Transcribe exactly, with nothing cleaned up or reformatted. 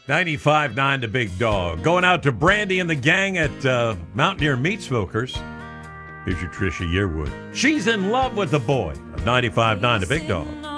ninety-five nine The Big Dog. Going out to Brandy and the gang at uh, Mountaineer Meat Smokers. Here's your Trisha Yearwood. She's in love with the boy of ninety-five nine The Big Dog.